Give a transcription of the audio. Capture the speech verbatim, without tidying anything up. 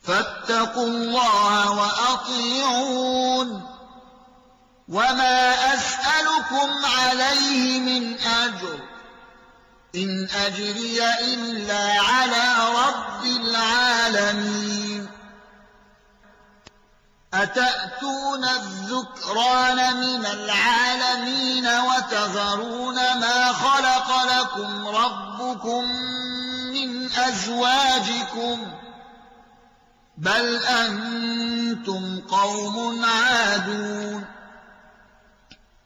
فاتقوا الله وأطيعون وما أسألكم عليه من أجر إن أجري إلا على رب العالمين أتأتون الذكران من العالمين وتذرون ما خلق لكم ربكم من أزواجكم بل أنتم قوم عادون